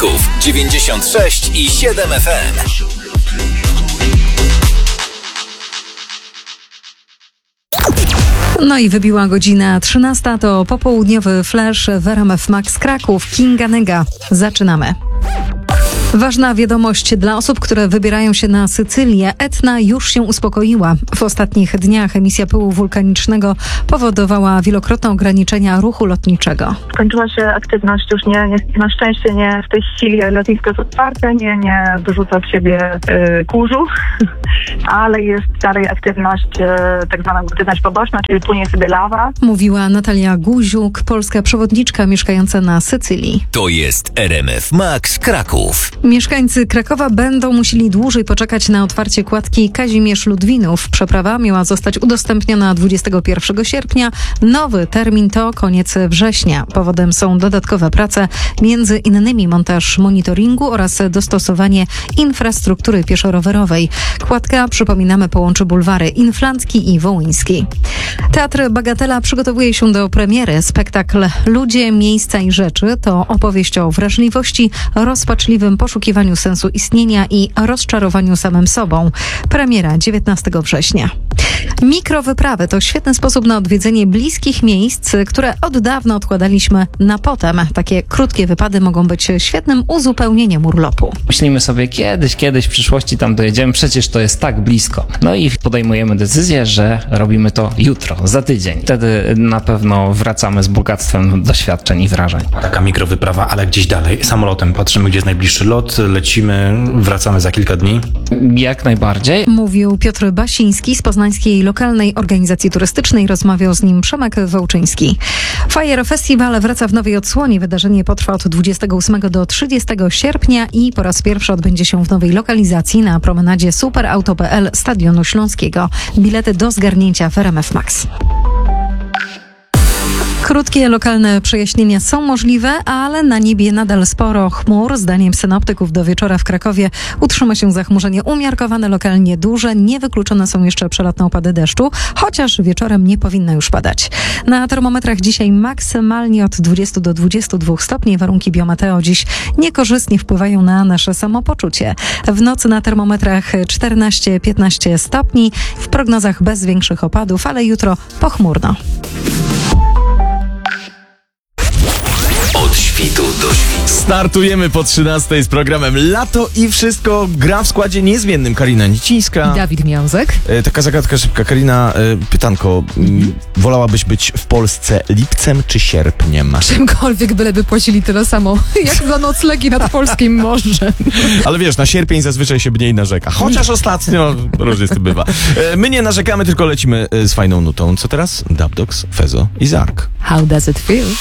96,7 FM. No i wybiła godzina 13, to popołudniowy flash w RMF Max Kraków. Kinga Nega. Zaczynamy. Ważna wiadomość dla osób, które wybierają się na Sycylię. Etna już się uspokoiła. W ostatnich dniach emisja pyłu wulkanicznego powodowała wielokrotne ograniczenia ruchu lotniczego. Skończyła się aktywność, już na szczęście nie w tej chwili lotnisko jest otwarte, nie wyrzuca z siebie kurzu, ale jest dalej aktywność, tak zwana aktywność poboczna, czyli płynie sobie lawa. Mówiła Natalia Guziuk, polska przewodniczka mieszkająca na Sycylii. To jest RMF Max Kraków. Mieszkańcy Krakowa będą musieli dłużej poczekać na otwarcie kładki Kazimierz Ludwinów. Przeprawa miała zostać udostępniona 21 sierpnia. Nowy termin to koniec września. Powodem są dodatkowe prace, między innymi montaż monitoringu oraz dostosowanie infrastruktury pieszo-rowerowej. Kładka, przypominamy, połączy bulwary Inflancki i Wołyński. Teatr Bagatela przygotowuje się do premiery. Spektakl Ludzie, miejsca i rzeczy to opowieść o wrażliwości, rozpaczliwym poszukiwaniu sensu istnienia i rozczarowaniu samym sobą. Premiera 19 września. Mikrowyprawy to świetny sposób na odwiedzenie bliskich miejsc, które od dawna odkładaliśmy na potem. Takie krótkie wypady mogą być świetnym uzupełnieniem urlopu. Myślimy sobie, kiedyś w przyszłości tam dojedziemy, przecież to jest tak blisko. No i podejmujemy decyzję, że robimy to jutro, za tydzień. Wtedy na pewno wracamy z bogactwem doświadczeń i wrażeń. Taka mikrowyprawa, ale gdzieś dalej. Samolotem patrzymy, gdzie jest najbliższy lot, lecimy, wracamy za kilka dni. Jak najbardziej. Mówił Piotr Basiński z poznańskiej lokalnej organizacji turystycznej. Rozmawiał z nim Przemek Wołczyński. Fire Festival wraca w nowej odsłonie. Wydarzenie potrwa od 28 do 30 sierpnia i po raz pierwszy odbędzie się w nowej lokalizacji na promenadzie superauto.pl Stadionu Śląskiego. Bilety do zgarnięcia w RMF Max. Krótkie lokalne przejaśnienia są możliwe, ale na niebie nadal sporo chmur. Zdaniem synoptyków do wieczora w Krakowie utrzyma się zachmurzenie umiarkowane, lokalnie duże. Niewykluczone są jeszcze przelotne opady deszczu, chociaż wieczorem nie powinno już padać. Na termometrach dzisiaj maksymalnie od 20 do 22 stopni. Warunki biometeo dziś niekorzystnie wpływają na nasze samopoczucie. W nocy na termometrach 14-15 stopni. W prognozach bez większych opadów, ale jutro pochmurno. Od świtu do świtu. Startujemy po 13 z programem Lato i wszystko. Gra w składzie niezmiennym Karina Nicińska. Dawid Miązek. Taka zagadka szybka. Karina, pytanko. Wolałabyś być w Polsce lipcem czy sierpniem? Czymkolwiek, byleby płacili tyle samo, jak za noclegi nad polskim morzem. Ale wiesz, na sierpień zazwyczaj się mniej narzeka. Chociaż ostatnio różnie z tym bywa. My nie narzekamy, tylko lecimy z fajną nutą. Co teraz? Dubdogs, Fezo i Zark. How does it feel?